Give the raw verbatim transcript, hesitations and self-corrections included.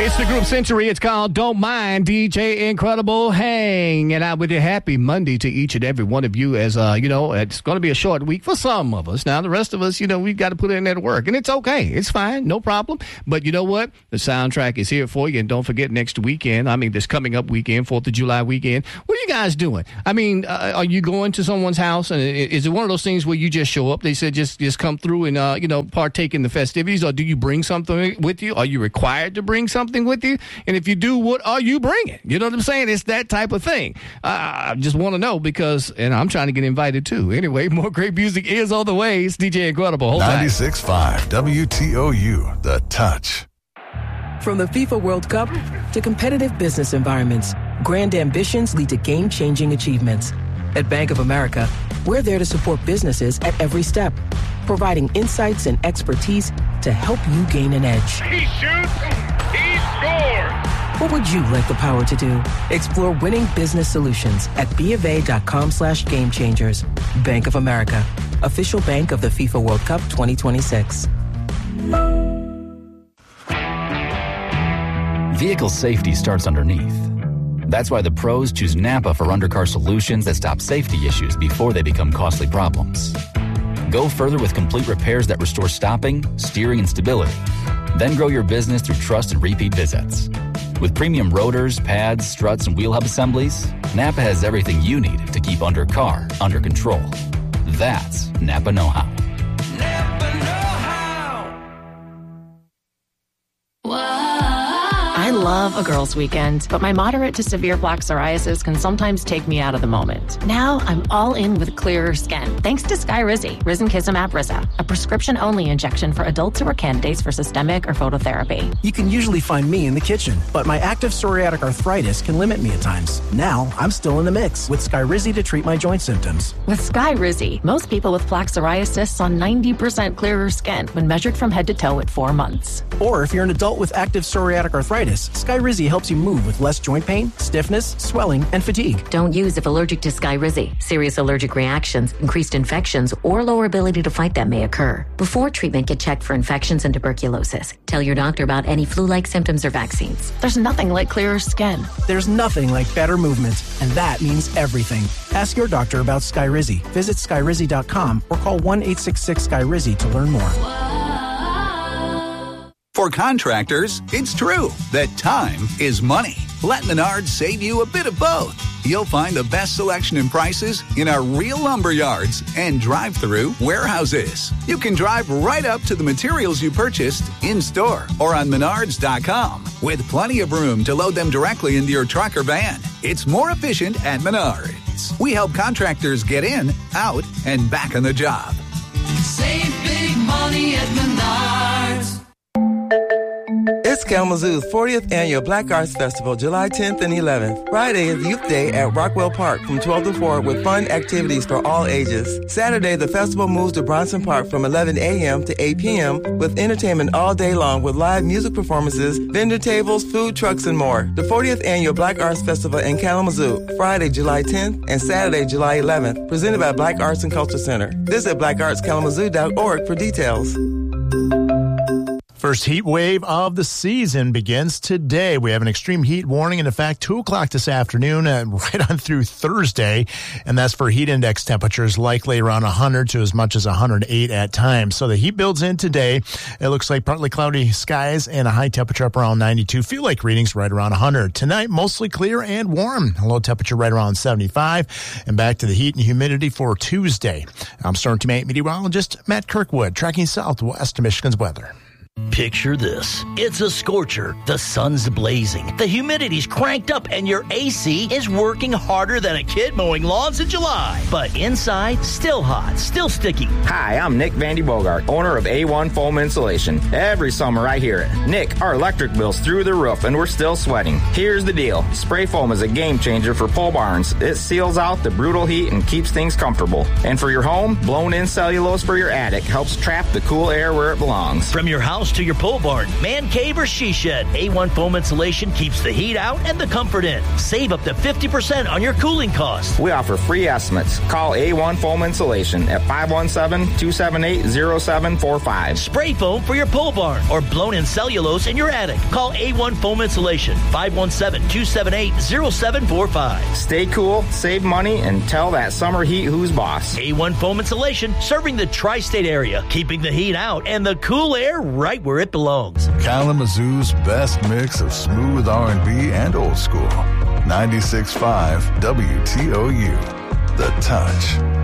It's the group Century. It's called Don't Mind. D J Incredible hanging out with you. Happy Monday to each and every one of you. As, uh, you know, it's going to be a short week for some of us. Now, the rest of us, you know, we've got to put in that work. And it's okay. It's fine. No problem. But you know what? The soundtrack is here for you. And don't forget next weekend, I mean, this coming up weekend, fourth of July weekend, what are you guys doing? I mean, uh, are you going to someone's house? And is it one of those things where you just show up? They said just, just come through and, uh, you know, partake in the festivities? Or do you bring something with you? Are you required to bring something with you? And if you do, what are you bringing? You know what I'm saying? It's that type of thing. Uh, I just want to know because, and I'm trying to get invited too. Anyway, more great music is on the way. It's D J Incredible. Hold ninety-six point five W T O U, The Touch. From the FIFA World Cup to competitive business environments, grand ambitions lead to game-changing achievements. At Bank of America, we're there to support businesses at every step, providing insights and expertise to help you gain an edge. He shoots, he scores! What would you like the power to do? Explore winning business solutions at BofA.com slash game changers. Bank of America, official bank of the FIFA World Cup twenty twenty-six. Vehicle safety starts underneath. That's why the pros choose Napa for undercar solutions that stop safety issues before they become costly problems. Go further with complete repairs that restore stopping, steering, and stability. Then grow your business through trust and repeat visits. With premium rotors, pads, struts, and wheel hub assemblies, Napa has everything you need to keep undercar under control. That's Napa know-how. Napa know-how. I love a girls' weekend, but my moderate to severe plaque psoriasis can sometimes take me out of the moment. Now I'm all in with clearer skin, thanks to Skyrizi, Risankizumab Riza, a prescription-only injection for adults who are candidates for systemic or phototherapy. You can usually find me in the kitchen, but my active psoriatic arthritis can limit me at times. Now I'm still in the mix with Skyrizi to treat my joint symptoms. With Skyrizi, most people with plaque psoriasis saw ninety percent clearer skin when measured from head to toe at four months. Or if you're an adult with active psoriatic arthritis, Skyrizi helps you move with less joint pain, stiffness, swelling, and fatigue. Don't use if allergic to Skyrizi. Serious allergic reactions, increased infections, or lower ability to fight them may occur. Before treatment, get checked for infections and tuberculosis. Tell your doctor about any flu-like symptoms or vaccines. There's nothing like clearer skin. There's nothing like better movement, and that means everything. Ask your doctor about Skyrizi. Visit Skyrizi dot com or call one eight six six Skyrizi to learn more. For contractors, it's true that time is money. Let Menards save you a bit of both. You'll find the best selection and prices in our real lumber yards and drive-through warehouses. You can drive right up to the materials you purchased in-store or on menards dot com with plenty of room to load them directly into your truck or van. It's more efficient at Menards. We help contractors get in, out, and back on the job. Save big money at Menards. It's Kalamazoo's fortieth Annual Black Arts Festival, July tenth and eleventh. Friday is Youth Day at Rockwell Park from twelve to four with fun activities for all ages. Saturday, the festival moves to Bronson Park from eleven a.m. to eight p.m. with entertainment all day long with live music performances, vendor tables, food trucks, and more. The fortieth Annual Black Arts Festival in Kalamazoo, Friday, July tenth and Saturday, July eleventh, presented by Black Arts and Culture Center. Visit black arts kalamazoo dot org for details. First heat wave of the season begins today. We have an extreme heat warning, and in fact, two o'clock this afternoon and right on through Thursday, and that's for heat index temperatures likely around one hundred to as much as one hundred eight at times. So the heat builds in today. It looks like partly cloudy skies and a high temperature up around ninety-two. Feel like readings right around one hundred. Tonight, mostly clear and warm. A low temperature right around seventy-five. And back to the heat and humidity for Tuesday. I'm Storm Team eight meteorologist Matt Kirkwood, tracking southwest to Michigan's weather. Picture this. It's a scorcher. The sun's blazing. The humidity's cranked up and your A C is working harder than a kid mowing lawns in July. But inside, still hot, still sticky. Hi, I'm Nick Vandy Bogart, owner of A one Foam Insulation. Every summer I hear it. Nick, our electric bill's through the roof and we're still sweating. Here's the deal. Spray foam is a game changer for pole barns. It seals out the brutal heat and keeps things comfortable. And for your home, blown-in cellulose for your attic helps trap the cool air where it belongs. From your house house to your pole barn, man cave, or she shed, A one Foam Insulation keeps the heat out and the comfort in. Save up to fifty percent on your cooling costs. We offer free estimates. Call A one Foam Insulation at five one seven, two seven eight, zero seven four five. Spray foam for your pole barn or blown-in cellulose in your attic. Call A one Foam Insulation, five one seven, two seven eight, zero seven four five. Stay cool, save money, and tell that summer heat who's boss. A one Foam Insulation, serving the tri-state area, keeping the heat out and the cool air right where it belongs. Kalamazoo's best mix of smooth R and B and old school. ninety-six point five W T O U. The Touch.